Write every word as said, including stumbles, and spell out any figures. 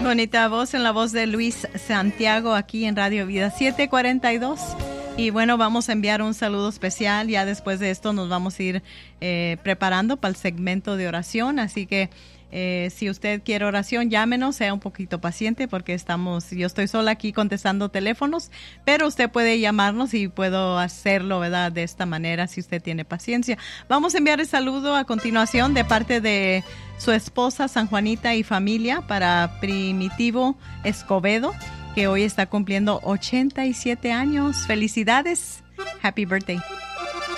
bonita voz, en la voz de Luis Santiago aquí en Radio Vida siete cuarenta y dos. Y bueno, vamos a enviar un saludo especial. Ya después de esto nos vamos a ir eh, preparando para el segmento de oración. Así que eh, si usted quiere oración, llámenos, sea un poquito paciente porque estamos, yo estoy sola aquí contestando teléfonos, pero usted puede llamarnos y puedo hacerlo, ¿verdad? De esta manera, si usted tiene paciencia. Vamos a enviar el saludo a continuación de parte de su esposa San Juanita y familia para Primitivo Escobedo, que hoy está cumpliendo ochenta y siete años. Felicidades. Happy birthday.